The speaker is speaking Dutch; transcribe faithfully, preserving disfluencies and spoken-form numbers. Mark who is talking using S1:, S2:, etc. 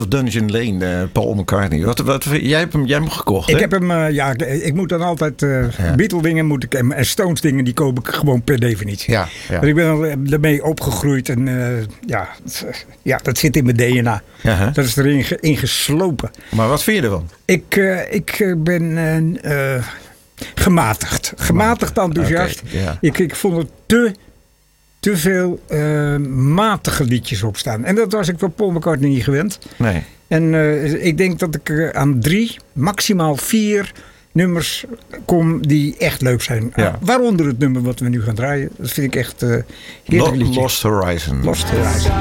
S1: Dungeon Lane, uh, Paul McCartney. Wat, wat, jij, hebt hem, jij hebt hem gekocht,
S2: Ik
S1: hè?
S2: heb hem, uh, ja, ik moet dan altijd uh, ja. Beatle dingen moet ik, en Stones dingen, die koop ik gewoon per definitie.
S1: Ja, ja.
S2: Dus ik ben ermee opgegroeid en uh, ja, ja, dat zit in mijn D N A.
S1: Uh-huh.
S2: Dat is erin ge, ingeslopen.
S1: Maar wat vind je ervan?
S2: Ik, uh, ik ben uh, uh, gematigd. Gematigd enthousiast.
S1: Okay, yeah.
S2: ik, ik vond het te... te veel uh, matige liedjes opstaan. En dat was ik van Paul McCartney niet gewend.
S1: Nee.
S2: En uh, ik denk dat ik uh, aan drie, maximaal vier nummers kom die echt leuk zijn.
S1: Ja.
S2: Uh, waaronder het nummer wat we nu gaan draaien. Dat vind ik echt uh, heerlijk liedje.
S1: Lost Horizon.
S2: Lost Horizon.